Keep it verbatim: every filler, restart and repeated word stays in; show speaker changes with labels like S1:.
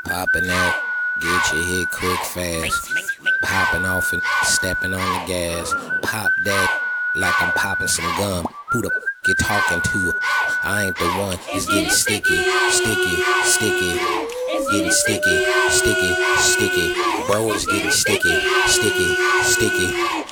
S1: Popping that, get your hit quick fast. Popping off and stepping on the gas. Pop that like I'm popping some gum. Who the f you talking to? I ain't the one. It's getting sticky, sticky, sticky. Getting sticky, sticky, sticky. Bro, it's getting sticky, sticky, sticky.